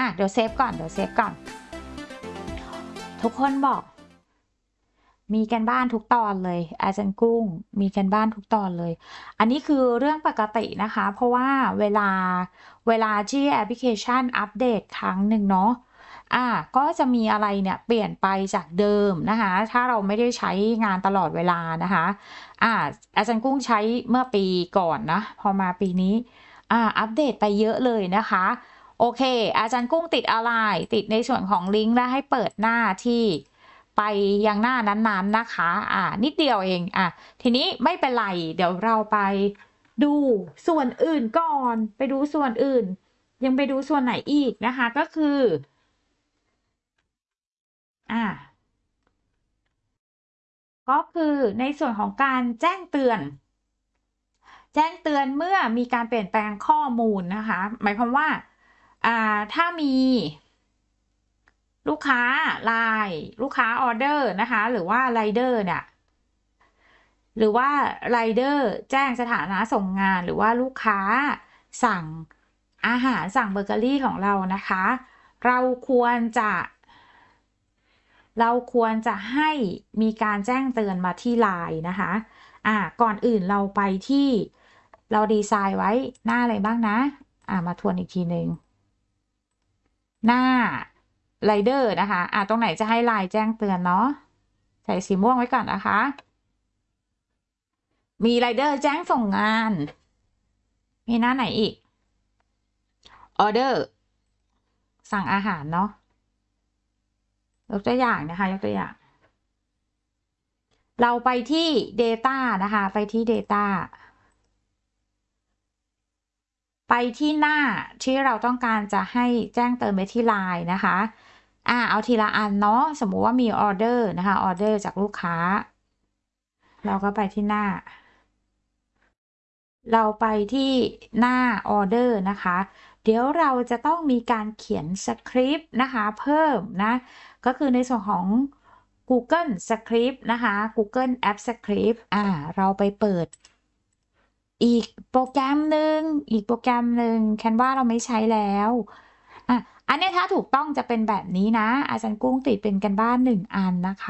เดี๋ยวเซฟก่อนทุกคนบอกมีกันบ้านทุกตอนเลยอาจารย์กุ้งมีกันบ้านทุกตอนเลยอันนี้คือเรื่องปกตินะคะเพราะว่าเวลาที่แอปพลิเคชันอัปเดตครั้งหนึ่งเนาะก็จะมีอะไรเนี่ยเปลี่ยนไปจากเดิมนะคะถ้าเราไม่ได้ใช้งานตลอดเวลานะคะอาจารย์กุ้งใช้เมื่อปีก่อนนะพอมาปีนี้อัปเดตไปเยอะเลยนะคะโอเคอาจารย์กุ้งติดอะไรติดในส่วนของลิงก์และให้เปิดหน้าที่ไปยังหน้านั้นๆนะคะนิดเดียวเองทีนี้ไม่เป็นไรเดี๋ยวเราไปดูส่วนอื่นก่อนไปดูส่วนอื่นยังไปดูส่วนไหนอีกนะคะก็คือในส่วนของการแจ้งเตือนเมื่อมีการเปลี่ยนแปลงข้อมูลนะคะหมายความว่าถ้ามีลูกค้าไลน์ลูกค้าออเดอร์นะคะหรือว่าไรเดอร์เนี่ยหรือว่าไรเดอร์แจ้งสถานะส่งงานหรือว่าลูกค้าสั่งอาหารสั่งเบเกอรี่ของเรานะคะเราควรจะให้มีการแจ้งเตือนมาที่ไลน์นะคะก่อนอื่นเราไปที่เราดีไซน์ไว้หน้าอะไรบ้างนะมาทวนอีกทีหนึ่งหน้าไรเดอร์นะคะตรงไหนจะให้ไลน์แจ้งเตือนเนาะใส่สีม่วงไว้ก่อนนะคะมีไรเดอร์แจ้งส่งงานมีหน้าไหนอีกออเดอร์สั่งอาหารเนาะยกตัวอย่างนะคะเราไปที่ Data นะคะไปที่ Data ไปที่หน้าที่เราต้องการจะให้แจ้งเตือนไปที่ไลน์นะคะเอาทีละอันเนาะสมมุติว่ามีออเดอร์นะคะออเดอร์จากลูกค้าเราก็ไปที่หน้าเราไปที่หน้าออเดอร์นะคะเดี๋ยวเราจะต้องมีการเขียนสคริปต์นะคะเพิ่มนะก็คือในส่วนของ Google Script นะคะ Google App Script เราไปเปิดอีกโปรแกรมหนึ่งCanva เราไม่ใช้แล้วอันนี้ถ้าถูกต้องจะเป็นแบบนี้นะอาจารย์กุ้งติดเป็นกันบ้าน1 อันนะคะ